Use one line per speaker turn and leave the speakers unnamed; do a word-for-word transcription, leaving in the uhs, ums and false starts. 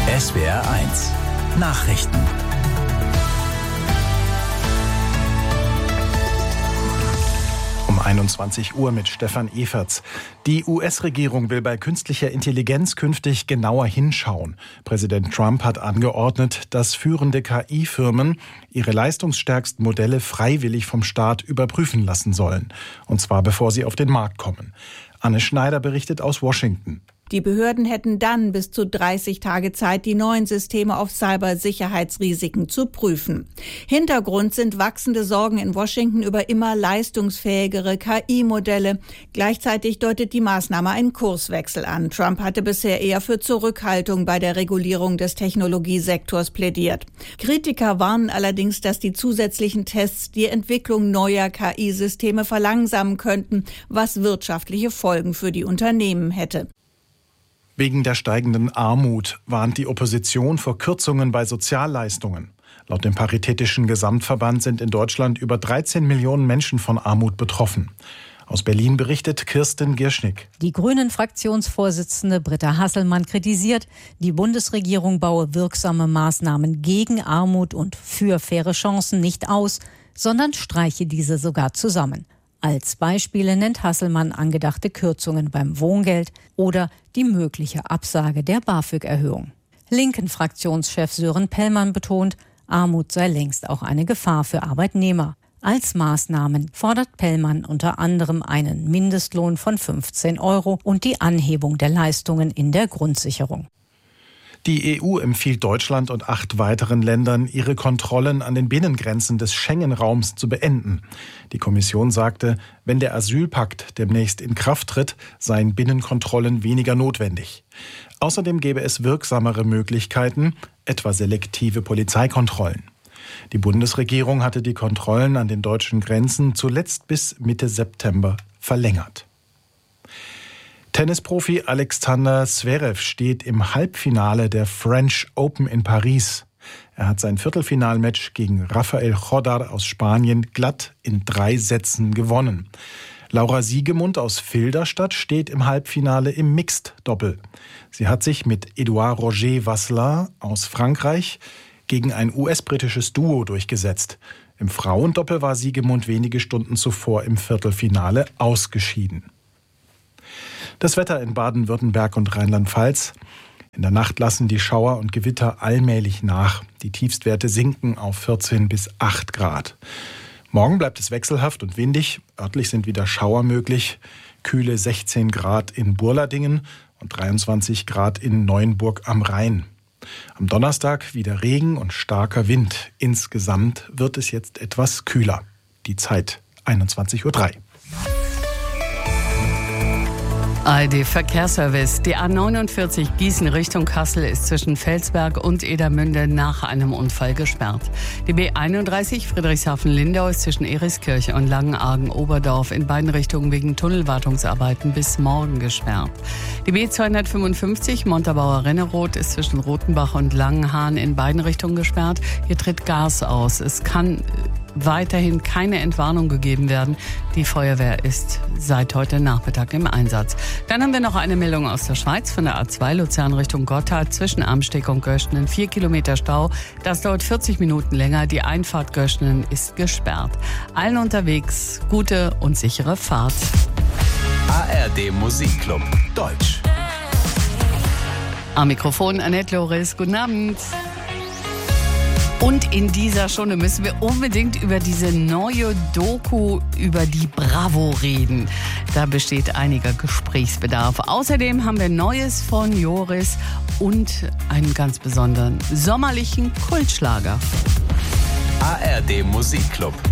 S W R eins Nachrichten. Um einundzwanzig Uhr mit Stefan Eferts. Die U S-Regierung will bei künstlicher Intelligenz künftig genauer hinschauen. Präsident Trump hat angeordnet, dass führende K I-Firmen ihre leistungsstärksten Modelle freiwillig vom Staat überprüfen lassen sollen. Und zwar bevor sie auf den Markt kommen. Anne Schneider berichtet aus Washington.
Die Behörden hätten dann bis zu dreißig Tage Zeit, die neuen Systeme auf Cybersicherheitsrisiken zu prüfen. Hintergrund sind wachsende Sorgen in Washington über immer leistungsfähigere K I-Modelle. Gleichzeitig deutet die Maßnahme einen Kurswechsel an. Trump hatte bisher eher für Zurückhaltung bei der Regulierung des Technologiesektors plädiert. Kritiker warnen allerdings, dass die zusätzlichen Tests die Entwicklung neuer K I-Systeme verlangsamen könnten, was wirtschaftliche Folgen für die Unternehmen hätte.
Wegen der steigenden Armut warnt die Opposition vor Kürzungen bei Sozialleistungen. Laut dem Paritätischen Gesamtverband sind in Deutschland über dreizehn Millionen Menschen von Armut betroffen. Aus Berlin berichtet Kirsten Gierschnick.
Die Grünen-Fraktionsvorsitzende Britta Hasselmann kritisiert, die Bundesregierung baue wirksame Maßnahmen gegen Armut und für faire Chancen nicht aus, sondern streiche diese sogar zusammen. Als Beispiele nennt Hasselmann angedachte Kürzungen beim Wohngeld oder die mögliche Absage der BAföG-Erhöhung. Linken-Fraktionschef Sören Pellmann betont, Armut sei längst auch eine Gefahr für Arbeitnehmer. Als Maßnahmen fordert Pellmann unter anderem einen Mindestlohn von fünfzehn Euro und die Anhebung der Leistungen in der Grundsicherung.
Die E U empfiehlt Deutschland und acht weiteren Ländern, ihre Kontrollen an den Binnengrenzen des Schengen-Raums zu beenden. Die Kommission sagte, wenn der Asylpakt demnächst in Kraft tritt, seien Binnenkontrollen weniger notwendig. Außerdem gäbe es wirksamere Möglichkeiten, etwa selektive Polizeikontrollen. Die Bundesregierung hatte die Kontrollen an den deutschen Grenzen zuletzt bis Mitte September verlängert. Tennisprofi Alexander Zverev steht im Halbfinale der French Open in Paris. Er hat sein Viertelfinalmatch gegen Rafael Chodar aus Spanien glatt in drei Sätzen gewonnen. Laura Siegemund aus Filderstadt steht im Halbfinale im Mixed-Doppel. Sie hat sich mit Edouard Roger Vasselin aus Frankreich gegen ein U S-britisches Duo durchgesetzt. Im Frauendoppel war Siegemund wenige Stunden zuvor im Viertelfinale ausgeschieden. Das Wetter in Baden-Württemberg und Rheinland-Pfalz. In der Nacht lassen die Schauer und Gewitter allmählich nach. Die Tiefstwerte sinken auf vierzehn bis acht Grad. Morgen bleibt es wechselhaft und windig. Örtlich sind wieder Schauer möglich. Kühle sechzehn Grad in Burladingen und dreiundzwanzig Grad in Neuenburg am Rhein. Am Donnerstag wieder Regen und starker Wind. Insgesamt wird es jetzt etwas kühler. Die Zeit einundzwanzig Uhr drei.
A R D-Verkehrsservice. Die A neunundvierzig Gießen Richtung Kassel ist zwischen Felsberg und Edermünde nach einem Unfall gesperrt. Die B einunddreißig Friedrichshafen-Lindau ist zwischen Eriskirche und Langenargen-Oberdorf in beiden Richtungen wegen Tunnelwartungsarbeiten bis morgen gesperrt. Die B zweihundertfünfundfünfzig Montabaur-Renneroth ist zwischen Rotenbach und Langenhahn in beiden Richtungen gesperrt. Hier tritt Gas aus. Es kann weiterhin keine Entwarnung gegeben werden. Die Feuerwehr ist seit heute Nachmittag im Einsatz. Dann haben wir noch eine Meldung aus der Schweiz von der A zwei Luzern Richtung Gotthard zwischen Amsteg und Göschnen. Vier Kilometer Stau. Das dauert vierzig Minuten länger. Die Einfahrt Göschnen ist gesperrt. Allen unterwegs gute und sichere Fahrt.
A R D Musikclub Deutsch.
Am Mikrofon Annette Loris. Guten Abend. Und in dieser Stunde müssen wir unbedingt über diese neue Doku über die Bravo reden. Da besteht einiger Gesprächsbedarf. Außerdem haben wir Neues von Joris und einen ganz besonderen sommerlichen Kultschlager.
A R D Musikclub